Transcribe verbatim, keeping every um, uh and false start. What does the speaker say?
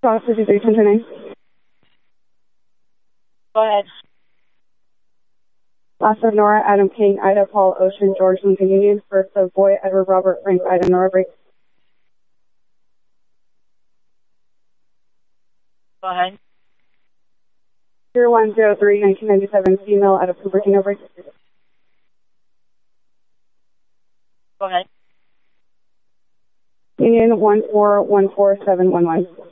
Cross fifty-three, ten nine. Go ahead. Last of Nora, Adam King, Ida, Paul, Ocean, George, Lincoln Union. First of Boy, Edward, Robert, Frank, Ida, Nora, break. Go ahead. zero one zero three, nineteen ninety-seven, female, out of Cupertino, break. Go ahead. Union one four one four seven one one.